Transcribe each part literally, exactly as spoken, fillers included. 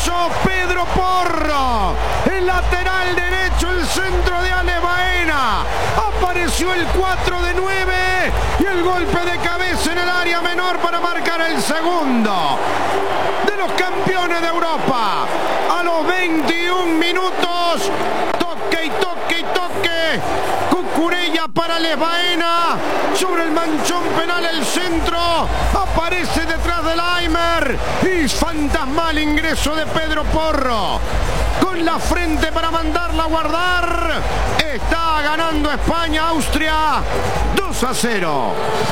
ingresó Pedro Porro. El lateral derecho, el centro de Alex Baena. Apareció el cuatro de nueve y el golpe de cabeza en el área menor para marcar el segundo de los campeones de Europa. A los veintiún minutos, toque y toque y toque. Cucurella para Alex Baena. Sobre el manchón penal el centro. Aparece detrás del Aimer. Y fantasmal ingreso de Pedro Porro. Con la frente para mandarla a guardar. Está ganando España, Austria dos a cero.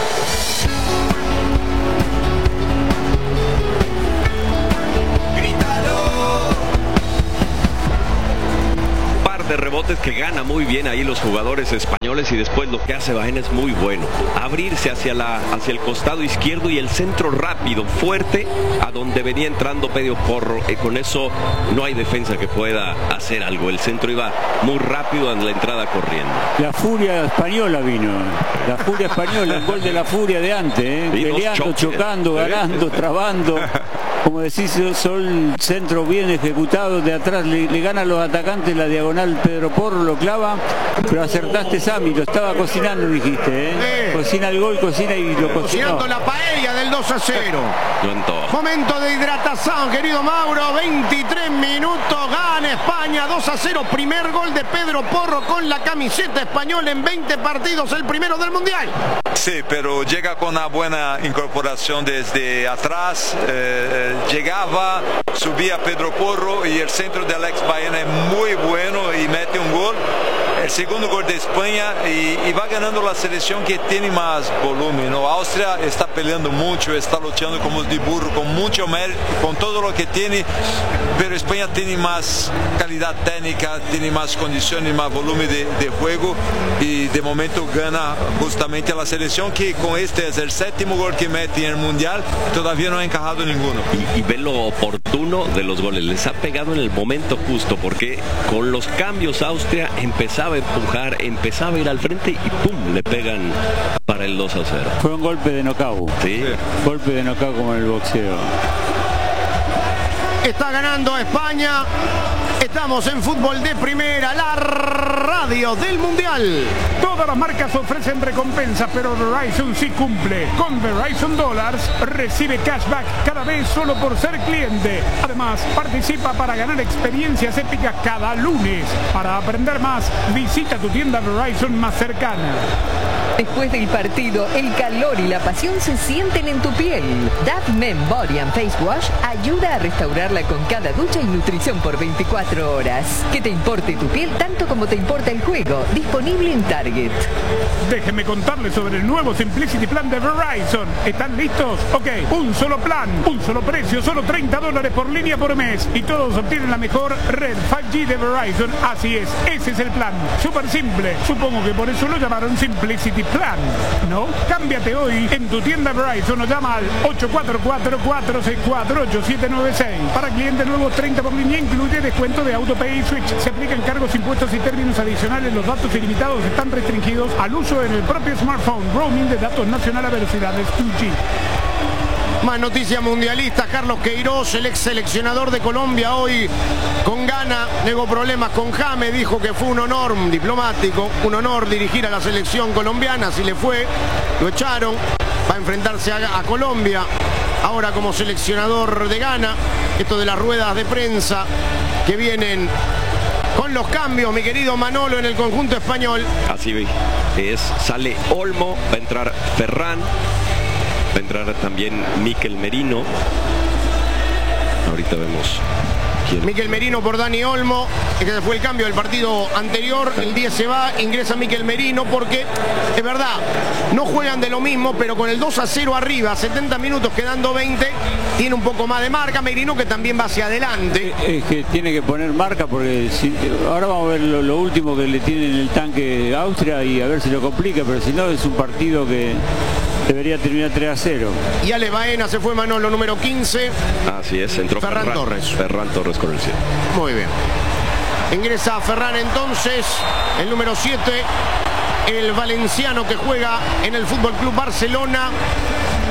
De rebotes que gana muy bien ahí los jugadores españoles y después lo que hace Baena es muy bueno. Abrirse hacia, la, hacia el costado izquierdo y el centro rápido, fuerte, a donde venía entrando Pedro Porro. Y con eso no hay defensa que pueda hacer algo. El centro iba muy rápido en la entrada corriendo. La furia española vino. La furia española, el gol de la furia de antes. ¿eh? Peleando, chocando, ganando, trabando. Como decís, son centro bien ejecutado de atrás, le, le gana a los atacantes la diagonal. Pedro Porro lo clava, pero acertaste, Sammy, lo estaba cocinando, dijiste, ¿eh? Sí. Cocina el gol, cocina y lo cocinó. Cocinando la paella del dos a cero. Momento de hidratación, querido Mauro, veintitrés minutos, gana España dos a cero, primer gol de Pedro Porro con la camiseta española en veinte partidos, el primero del Mundial. Sí, pero llega con una buena incorporación desde atrás, eh, llegaba, subía Pedro Porro y el centro de Alex Baena es muy bueno y mete un gol, el segundo gol de España y, y va ganando la selección que tiene más volumen, ¿no? Austria está peleando mucho, está luchando como de burro, con mucho mérito, con todo lo que tiene, pero España tiene más calidad técnica, tiene más condiciones, más volumen de, de juego y de momento gana justamente la selección que con este es el séptimo gol que mete en el Mundial, todavía no ha encajado ninguno. Y, y ve lo oportuno de los goles, les ha pegado en el momento justo porque con los cambios Austria empezaba a empujar, empezaba a ir al frente y pum, le pegan para el dos a cero. Fue un golpe de knockout. Sí. Golpe de knockout como en el boxeo. Está ganando España. Estamos en Fútbol de Primera, la radio del Mundial. Todas las marcas ofrecen recompensas, pero Verizon sí cumple. Con Verizon Dollars recibe cashback cada vez solo por ser cliente. Además, participa para ganar experiencias épicas cada lunes. Para aprender más, visita tu tienda Verizon más cercana. Después del partido, el calor y la pasión se sienten en tu piel. Dove Men Body and Face Wash ayuda a restaurarla con cada ducha y nutrición por veinticuatro horas. Que te importe tu piel tanto como te importa el juego. Disponible en Target. Déjenme contarles sobre el nuevo Simplicity Plan de Verizon. ¿Están listos? Ok, un solo plan, un solo precio, solo treinta dólares por línea por mes. Y todos obtienen la mejor red cinco G de Verizon. Así es, ese es el plan. Súper simple. Supongo que por eso lo llamaron Simplicity Plan, ¿no? Cámbiate hoy en tu tienda Verizon o llama al ocho cuatro cuatro, cuatro seis cuatro, ocho siete nueve seis. Para clientes nuevos, treinta por línea, incluye descuento de AutoPay y Switch. Se aplican cargos, impuestos y términos adicionales. Los datos ilimitados están restringidos al uso en el propio smartphone. Roaming de datos nacional a velocidades dos G. Más noticias mundialistas. Carlos Queiroz, el ex seleccionador de Colombia, hoy con Ghana negó problemas con James, dijo que fue un honor diplomático, un honor dirigir a la selección colombiana. Si le fue, lo echaron, va a enfrentarse a, a Colombia ahora como seleccionador de Ghana. Esto de las ruedas de prensa que vienen con los cambios, mi querido Manolo, en el conjunto español. Así es, sale Olmo, va a entrar Ferran, va a entrar también Mikel Merino. Ahorita vemos quién. Mikel Merino por Dani Olmo. Este fue el cambio del partido anterior. El diez se va, ingresa Mikel Merino porque, es verdad, no juegan de lo mismo, pero con el dos a cero arriba, setenta minutos quedando veinte, tiene un poco más de marca. Merino que también va hacia adelante. Es que tiene que poner marca porque si, ahora vamos a ver lo, lo último que le tiene en el tanque Austria y a ver si lo complica, pero si no es un partido que debería terminar tres a cero. Y Ale Baena se fue, Manolo, número quince. Así es, entró Ferran, Ferran Torres. Ferran Torres con el siete. Muy bien. Ingresa Ferran entonces, el número siete, el valenciano que juega en el Fútbol Club Barcelona.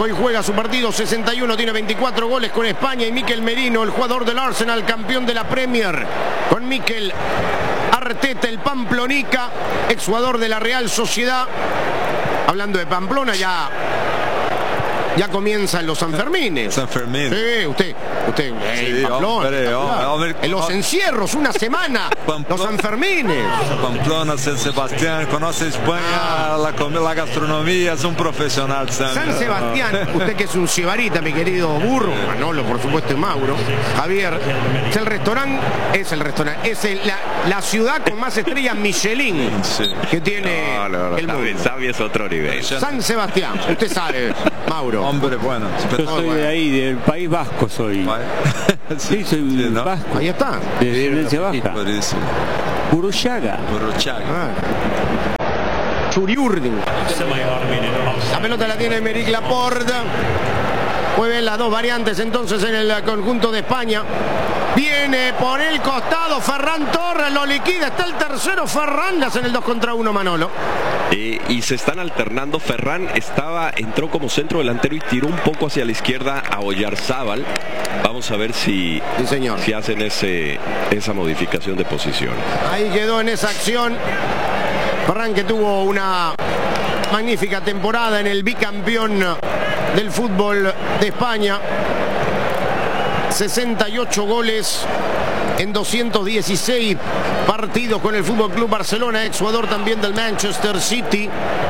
hoy juega su partido sesenta y uno, tiene veinticuatro goles con España. Y Mikel Merino, el jugador del Arsenal, campeón de la Premier, con Mikel Arteta, el Pamplonica, exjugador de la Real Sociedad. Hablando de Pamplona, ya ya comienzan los Sanfermines. San Fermín. Sí, usted, usted, Sí, eh, Pamplona, hombre, hombre, hombre. en los encierros, una semana, Pamplona. los Sanfermines. Pamplona, San Sebastián, conoce España, Ah. la, com- la gastronomía, es un profesional. San, San Sebastián, usted que es un cibarita, mi querido burro, Manolo, por supuesto, y Mauro, Javier, es el restaurante, es el restaurante, es el- la, la ciudad con más estrellas Michelin Sí. que tiene No, no, no, el mundo. Xavi, Xavi es otro nivel. San Sebastián, usted sabe, Mauro. Hombre, bueno. Yo soy de ahí, del País Vasco soy. Sí, soy Sí, ¿no? vasco, Ahí está. de descendencia vasca. Por eso. Burruchaga. Borruchaga. Ah. Churiurdin. La pelota la tiene Emerick Laporte. Mueven las dos variantes entonces en el conjunto de España. Viene por el costado Ferran Torres, lo liquida, está el tercero Ferran, le hacen el dos contra uno Manolo. Eh, y se están alternando. Ferran estaba, entró como centro delantero y tiró un poco hacia la izquierda a Oyarzábal. Vamos a ver si, Sí, señor. si hacen ese, esa modificación de posiciones. Ahí quedó en esa acción Ferran, que tuvo una magnífica temporada en el bicampeón del fútbol de España. sesenta y ocho goles en doscientos dieciséis partidos con el Fútbol Club Barcelona, exjugador también del Manchester City.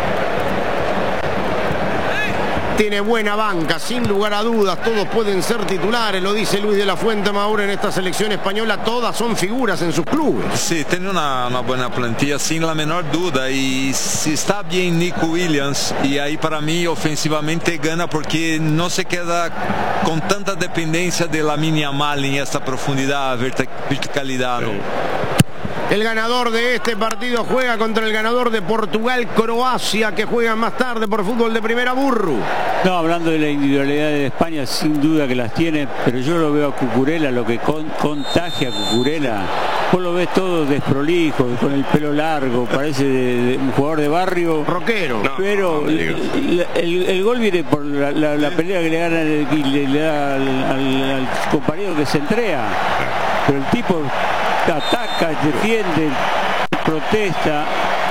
Tiene buena banca, sin lugar a dudas, todos pueden ser titulares, lo dice Luis de la Fuente Mauro en esta selección española, todas son figuras en sus clubes. Sí, tiene una, una buena plantilla sin la menor duda, y si está bien Nico Williams, y ahí para mí ofensivamente gana porque no se queda con tanta dependencia de la Yamal en esta profundidad, verti- verticalidad. ¿no? El ganador de este partido juega contra el ganador de Portugal-Croacia, que juegan más tarde por fútbol de primera, Burru. No, hablando de la individualidad de España, sin duda que las tiene, pero yo lo veo a Cucurella, lo que con, contagia a Cucurella. Vos lo ves todo desprolijo, con el pelo largo, parece de, de un jugador de barrio. Rockero. No. Pero me digas. el, el- el gol viene por la, la- la pelea que le gana el- y le, le da al, al- al compañero que se entrega. Pero el tipo ataca, defiende, protesta.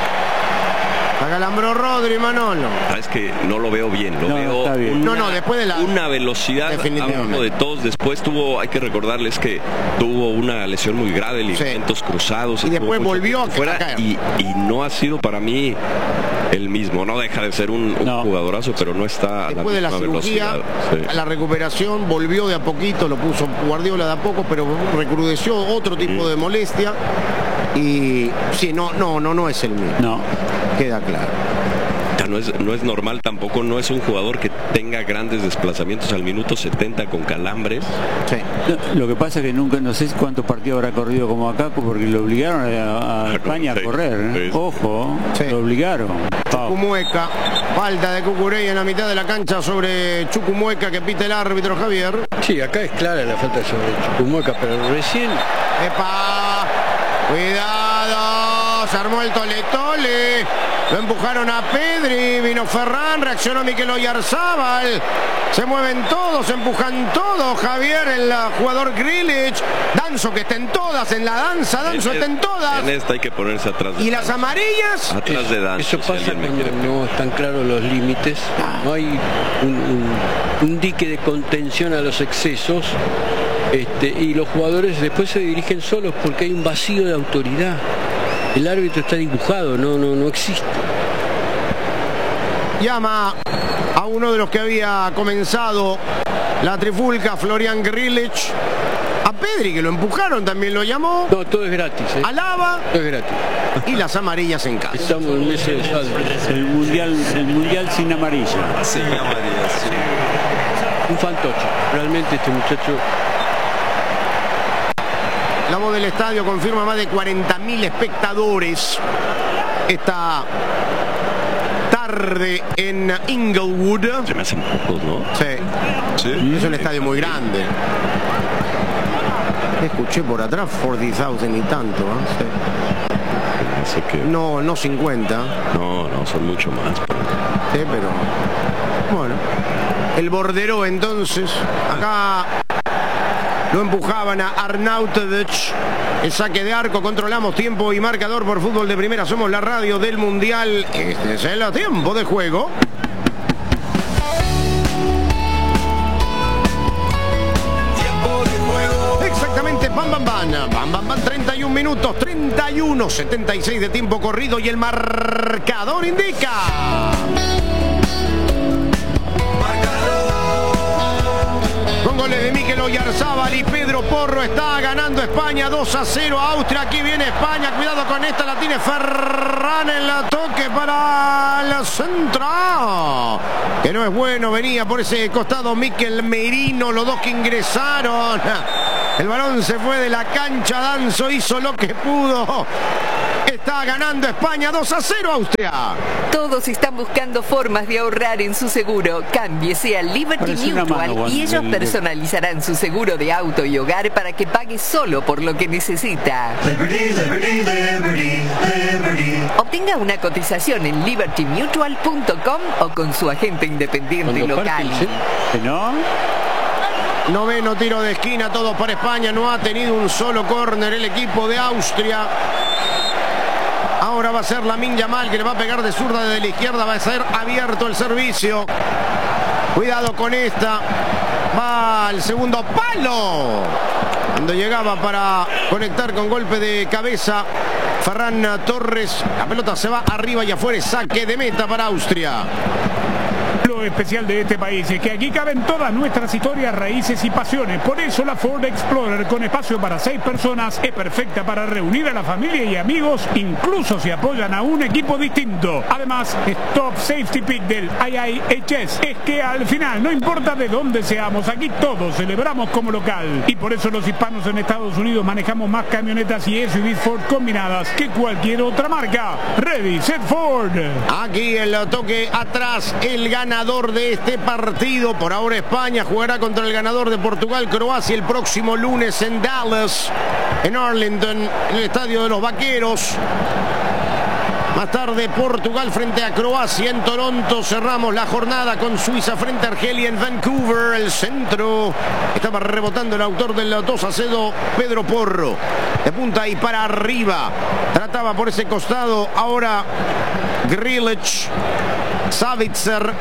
Acalambró Rodri, Manolo. Es que no lo veo bien, lo No, veo está bien. una, No, no, después de la- una velocidad Definitivamente. hablando de todos. Después tuvo, hay que recordarles que tuvo una lesión muy grave, ligamentos cruzados. Y estuvo después mucho volvió tiempo a fuera caer. y, y no ha sido para mí el mismo. No deja de ser un, un No. jugadorazo, pero no está a Después de la misma cirugía, velocidad. a la recuperación, volvió de a poquito, lo puso Guardiola de a poco, pero recrudeció otro tipo de molestia. Y sí, no, no, no, no es el mismo. No. Queda claro. Ya no es, no es normal tampoco, no es un jugador que tenga grandes desplazamientos al minuto setenta con calambres. Sí. No, lo que pasa es que nunca, no sé cuántos partidos habrá corrido como acá, porque lo obligaron a, a España a Sí, correr. ¿eh? sí. Ojo, Sí. lo obligaron. Pau. Chucumueca, falta de Cucurella en la mitad de la cancha sobre Chucumueca, que pita el árbitro Javier. Sí, acá es clara la falta sobre Chucumueca, pero recién ¡Epa! ¡Cuidado! Se armó el tole-tole. Lo empujaron a Pedri, vino Ferran, reaccionó Mikel Oyarzábal. Se mueven todos, se empujan todos. Javier, el jugador Grealish. Danzo, que está en todas, en la danza. Danzo está en todas. En esta hay que ponerse atrás de ¿Y las amarillas? atrás de Danzo, eso si pasa alguien me cuando quiere. no están claros los límites, no hay un, un- un dique de contención a los excesos, este, y los jugadores después se dirigen solos porque hay un vacío de autoridad. El árbitro está dibujado, no, no, no existe. Llama a uno de los que había comenzado la trifulca, Florian Grealish. A Pedri, que lo empujaron, también lo llamó. No, todo es gratis, ¿eh? Alaba Todo es gratis. y las amarillas en casa. Estamos en meses de saldo. El mundial, el mundial sin amarilla. Sí, María, sí. Un fantoche. Realmente este muchacho. La voz del estadio confirma más de cuarenta mil espectadores esta tarde en Inglewood. Se me hacen pocos, ¿no? Sí, Sí. es un estadio muy grande. Escuché por atrás cuarenta mil y tanto. ¿eh? Sí. Así que No, no cincuenta. no, no, son mucho más. pero- Sí, pero bueno. el bordero entonces. Acá lo empujaban a Arnautovic. El saque de arco, controlamos tiempo y marcador por Fútbol de Primera. Somos la radio del Mundial. Este es el tiempo de juego. Tiempo de juego. Exactamente, bam, bam, bam. Bam, bam, bam, treinta y un minutos, treinta y uno, setenta y seis de tiempo corrido y el marcador indica... Con goles de Mikel Oyarzabal y Pedro Porro, está ganando España dos a cero a Austria. Aquí viene España, cuidado con esta, la tiene Ferran en la toque para el centro, que no es bueno, venía por ese costado Mikel Merino, los dos que ingresaron. El balón se fue de la cancha, Danzo hizo lo que pudo. Está ganando España dos a cero Austria. Todos están buscando formas de ahorrar en su seguro. Cámbiese a Liberty Mutual y ellos personalizarán su seguro de auto y hogar para que pague solo por lo que necesita. Liberty, Liberty, Liberty, Liberty. Obtenga una cotización en liberty mutual punto com o con su agente independiente local. ¿No? Noveno tiro de esquina, todos para España. No ha tenido un solo córner el equipo de Austria. Ahora va a ser Lamine Yamal que le va a pegar de zurda desde la izquierda. Va a ser abierto el servicio. Cuidado con esta. Va al segundo palo. Cuando llegaba para conectar con golpe de cabeza Ferran Torres. La pelota se va arriba y afuera. Saque de meta para Austria. Lo especial de este país es que aquí caben todas nuestras historias, raíces y pasiones. Por eso la Ford Explorer, con espacio para seis personas, es perfecta para reunir a la familia y amigos, incluso si apoyan a un equipo distinto. Además, es Top Safety Pick del I I H S. Es que al final, no importa de dónde seamos, aquí todos celebramos como local. Y por eso los hispanos en Estados Unidos manejamos más camionetas y S U Vs Ford combinadas que cualquier otra marca. Ready, set, Ford. Aquí el toque atrás, el ganador de este partido. Por ahora España jugará contra el ganador de Portugal-Croacia el próximo lunes en Dallas, en Arlington, en el estadio de los Vaqueros. Más tarde Portugal frente a Croacia en Toronto. Cerramos la jornada con Suiza frente a Argelia en Vancouver. El centro estaba rebotando el autor del dos a cero, Pedro Porro. De punta y para arriba. Trataba por ese costado. Ahora Grilic. Savitzer.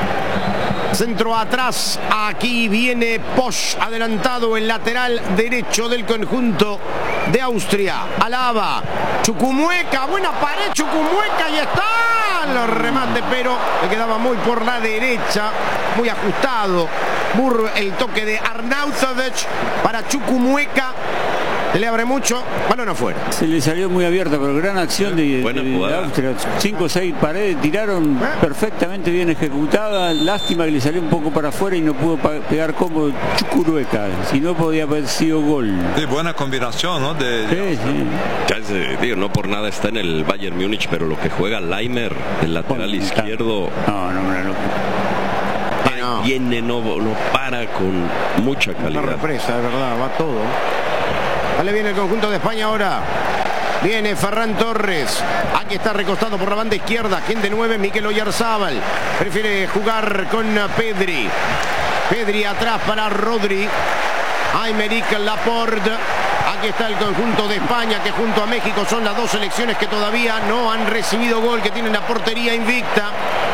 Centro atrás. Aquí viene Posch. Adelantado el lateral derecho del conjunto de Austria. Alaba. Chukwuemeka. Buena pared. Chukwuemeka. Y está. El remate, pero le quedaba muy por la derecha. Muy ajustado. Burr, el toque de Arnautovic para Chukwuemeka. Se le abre mucho, balón afuera. Se le salió muy abierta, pero gran acción de, de, de Austria. Cinco o seis paredes tiraron ¿Eh? perfectamente bien ejecutada. Lástima que le salió un poco para afuera y no pudo pegar cómodo Chukwuemeka. Si no, podía haber sido gol. Sí, buena combinación, ¿no? De... Sí, sí. Ya es, eh, digo, no por nada está en el Bayern Múnich, pero lo que juega Leimer, el lateral bueno, izquierdo. No, no, no. no. Viene, no, no para, con mucha calidad. Una represa, de verdad, va todo. Vale bien el conjunto de España ahora. Viene Ferran Torres. Aquí está recostado por la banda izquierda. Quien de nueve, Mikel Oyarzabal. Prefiere jugar con Pedri. Pedri atrás para Rodri. Aymeric Laporte. Aquí está el conjunto de España, que junto a México son las dos selecciones que todavía no han recibido gol, que tienen la portería invicta.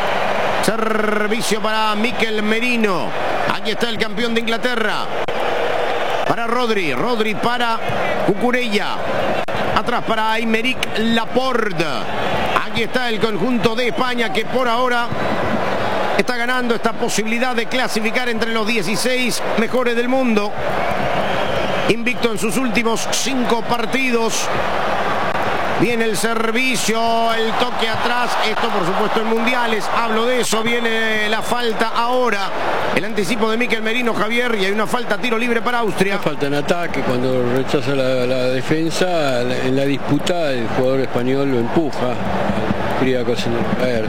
Servicio para Mikel Merino. Aquí está el campeón de Inglaterra. Para Rodri. Rodri para Cucurella. Atrás para Aymeric Laporte. Aquí está el conjunto de España, que por ahora está ganando esta posibilidad de clasificar entre los dieciséis mejores del mundo. Invicto en sus últimos cinco partidos. Viene el servicio, el toque atrás, esto por supuesto en mundiales, hablo de eso, viene la falta ahora, el anticipo de Mikel Merino, Javier, y hay una falta, tiro libre para Austria. Una falta en ataque, cuando rechaza la, la defensa, en la disputa el jugador español lo empuja, quería caer.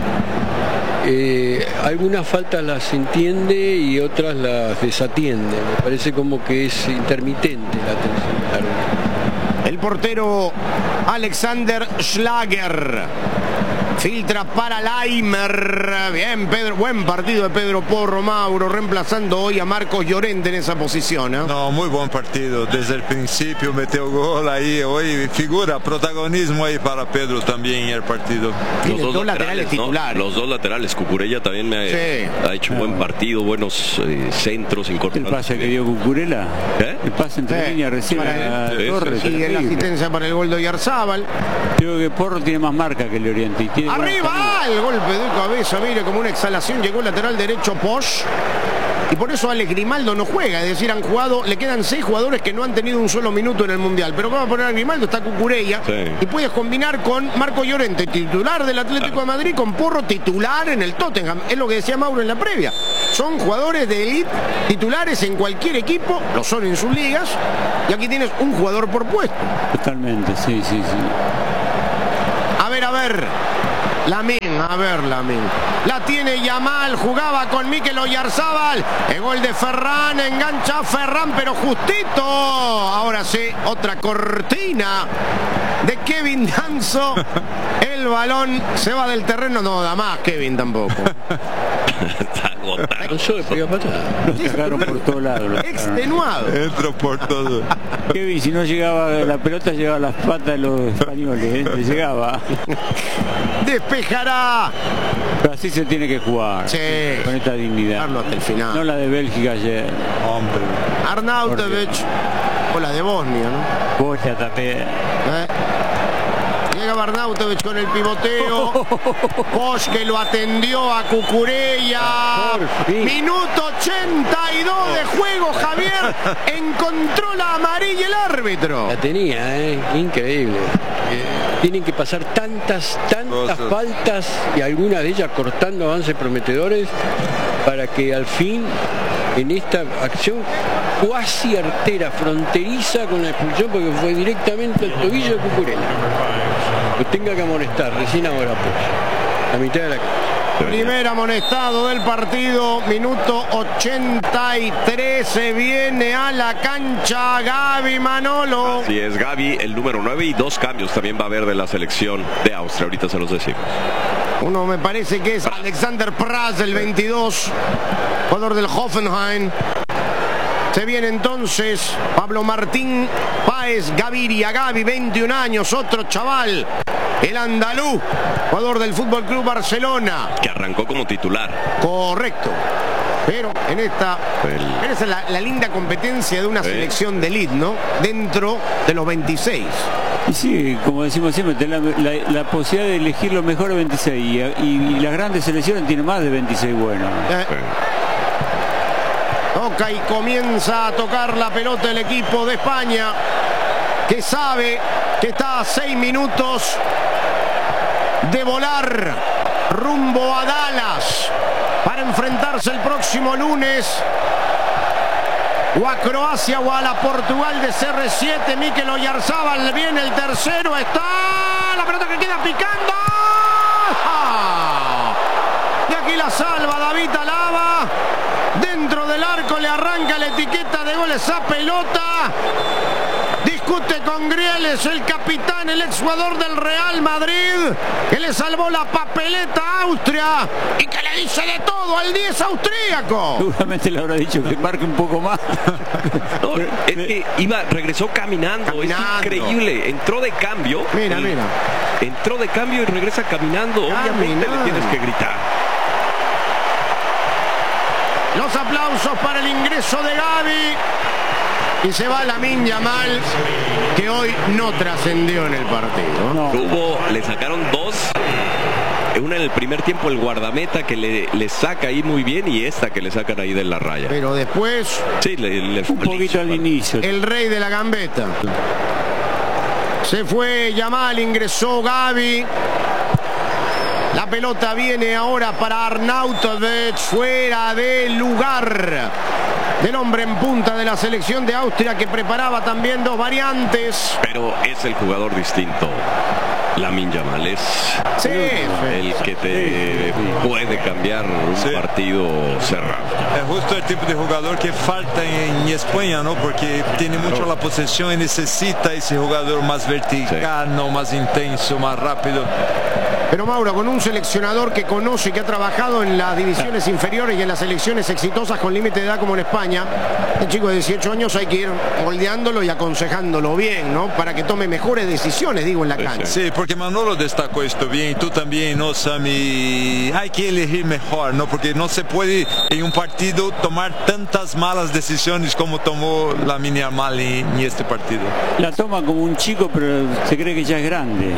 Eh, algunas faltas las entiende y otras las desatiende, me parece como que es intermitente la atención. El portero Alexander Schlager. Filtra para Laimer. Bien, Pedro. Buen partido de Pedro Porro, Mauro, reemplazando hoy a Marcos Llorente en esa posición, ¿eh? No, muy buen partido. Desde el principio metió gol ahí. Hoy figura, protagonismo ahí para Pedro también en el partido. Los dos, dos laterales, laterales titulares. ¿No? Los dos laterales. Cucurella también me ha, sí. ha hecho un buen partido, buenos eh, centros incorporados. ¿El pase que dio Cucurella? ¿Eh? El pase entre sí. líneas recibe a sí, Torres. Sí, sí, y la asistencia para el gol de Oyarzábal. Creo que Porro tiene más marca que el Oriente. Y tiene ¡arriba! El golpe de cabeza, mire, como una exhalación. Llegó el lateral derecho Posch. Y por eso Alex Grimaldo no juega. Es decir, han jugado, le quedan seis jugadores que no han tenido un solo minuto en el Mundial. Pero vamos a poner a Grimaldo, está Cucurella. Sí. Y puedes combinar con Marco Llorente, titular del Atlético claro. de Madrid, con Porro, titular en el Tottenham. Es lo que decía Mauro en la previa. Son jugadores de élite, titulares en cualquier equipo, lo son en sus ligas. Y aquí tienes un jugador por puesto. Totalmente, sí, sí, sí. A ver, a ver. Lamin, a ver Lamin. La tiene Yamal, jugaba con Mikel Oyarzábal. El gol de Ferran, engancha a Ferran, pero justito. Ahora sí, otra cortina de Kevin Danso. El balón se va del terreno. No da más Kevin tampoco. Lo sacaron por todos lados. Extenuado. Entró por todo. Kevin, si no llegaba la pelota, llegaba a las patas de los españoles. ¿eh? Le llegaba. Despejará. Pero así se tiene que jugar. Sí. Con esta dignidad. Hasta el final. No la de Bélgica ayer. Hombre. Arnautovic. O la de Bosnia, ¿no? Bosnia también. ¿Eh? Llega Arnautovic con el pivoteo. Posch que lo atendió a Cucurella. Minuto ochenta y dos de juego, Javier. Encontró la amarilla el árbitro. La tenía, ¿eh? Increíble. Eh, tienen que pasar tantas, tantas Cosas. faltas y algunas de ellas cortando avances prometedores para que al fin en esta acción cuasi artera, fronteriza con la expulsión, porque fue directamente al tobillo de Cucurella. Lo tenga que amonestar, recién ahora pues, la mitad de la cancha. Primer amonestado del partido, minuto ochenta y tres, se viene a la cancha Gaby Manolo. Así es, Gaby, el número nueve, y dos cambios también va a haber de la selección de Austria, ahorita se los decimos. Uno me parece que es Alexander Praz, el veintidós, jugador del Hoffenheim. Se viene entonces Pablo Martín Páez Gaviria, Gavi, veintiún años, otro chaval, el andaluz, jugador del Fútbol Club Barcelona. Que arrancó como titular. Correcto. Pero en esta, El... esa es la, la linda competencia de una sí. selección de elite, ¿no? Dentro de los veintiséis. Y sí, como decimos siempre, tener la, la, la posibilidad de elegir los mejores veintiséis. Y, y, y las grandes selecciones tienen más de veintiséis buenos. Eh. Sí. Toca y comienza a tocar la pelota el equipo de España, que sabe que está a seis minutos de volar rumbo a Dallas para enfrentarse el próximo lunes o a Croacia o a la Portugal de C R siete. Mikel Oyarzábal, viene el tercero, está la pelota que queda picando. Y aquí la salva David Alaba. Dentro del arco le arranca la etiqueta de goles a pelota. Discute con Grieles, el capitán, el exjugador del Real Madrid, que le salvó la papeleta a Austria y que le dice de todo al diez austríaco. Seguramente le habrá dicho que marque un poco más. No, es que iba, regresó caminando, caminando. Es increíble. Entró de cambio. Mira, y, mira. Entró de cambio y regresa caminando. caminando. Obviamente le tienes que gritar. Los aplausos para el ingreso de Gaby. Y se va Lamine Yamal, que hoy no trascendió en el partido. No. Hubo, le sacaron dos. Una en el primer tiempo, el guardameta que le, le saca ahí muy bien, y esta que le sacan ahí de la raya. Pero después, sí, le, le un poquito al inicio. El rey de la gambeta. Se fue Yamal, ingresó Gaby. La pelota viene ahora para Arnautovic, fuera de lugar del hombre en punta de la selección de Austria, que preparaba también dos variantes. Pero es el jugador distinto. Lamine Yamal es sí, el que te sí. puede cambiar un sí. partido cerrado. Es justo el tipo de jugador que falta en España, ¿no? Porque tiene mucho la posesión y necesita ese jugador más vertical, sí. no más intenso, más rápido. Pero Mauro, con un seleccionador que conoce y que ha trabajado en las divisiones inferiores y en las selecciones exitosas con límite de edad como en España, el chico de dieciocho años hay que ir moldeándolo y aconsejándolo bien, ¿no? Para que tome mejores decisiones, digo, en la cancha. Sí, porque Manolo destacó esto bien, y tú también, ¿no, Sammy? Hay que elegir mejor, ¿no? Porque no se puede en un partido tomar tantas malas decisiones como tomó Lamine Yamal en este partido. La toma como un chico, pero se cree que ya es grande.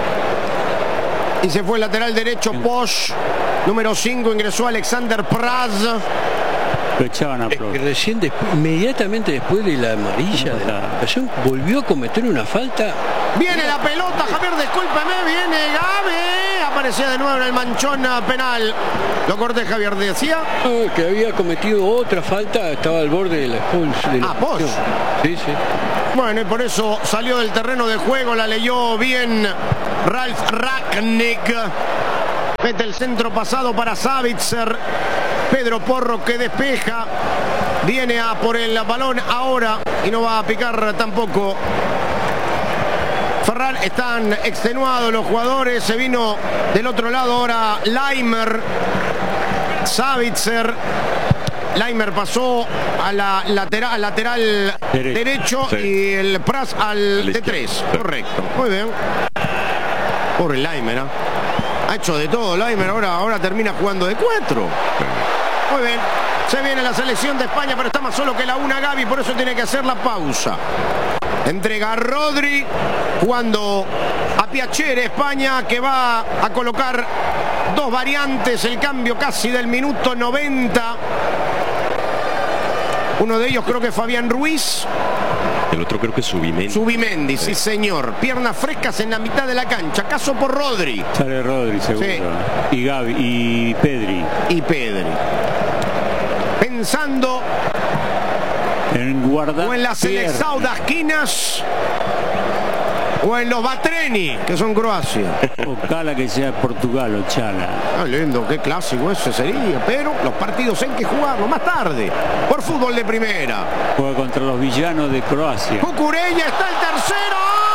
Y se fue el lateral derecho Posch. Número cinco ingresó Alexander Praz. Lo echaban a Es que recién, después, inmediatamente después de la amarilla de la ocasión, volvió a cometer una falta. Viene la pelota, Javier, discúlpeme, viene Gaby. Aparecía de nuevo en el manchón penal. Lo corté, Javier, decía. No, que había cometido otra falta, estaba al borde de la expulsión. Ah, Posch. Sí, sí. Bueno, y por eso salió del terreno de juego, la leyó bien Ralf Rangnick. Mete el centro pasado para Savitzer. Pedro Porro que despeja. Viene a por el balón ahora y no va a picar tampoco. Ferran, están extenuados los jugadores. Se vino del otro lado ahora Laimer. Savitzer. Laimer pasó a la lateral, al lateral derecho, derecho sí. Y el Praz al de tres. Correcto. Muy bien. Pobre Laimer, ¿eh? Ha hecho de todo Laimer, ahora, ahora termina jugando de cuatro. Muy bien. Se viene la selección de España, pero está más solo que la una Gaby, por eso tiene que hacer la pausa. Entrega a Rodri, jugando a Piacere, España, que va a colocar dos variantes, el cambio casi del minuto noventa. Uno de ellos creo que es Fabián Ruiz. El otro creo que es Subimendi. Subimendi, sí señor. Piernas frescas en la mitad de la cancha. Caso por Rodri. Sale Rodri, seguro. Sí. Y Gaby, y Pedri. Y Pedri. Pensando en guardar o en la selección de esquinas o en los Batreni, que son Croacia. O Cala, que sea Portugal, o Chala. Ah, lindo, qué clásico ese sería. Pero los partidos hay que jugarlo más tarde. Por fútbol de primera. Juega contra los villanos de Croacia. Cucurella está el tercero.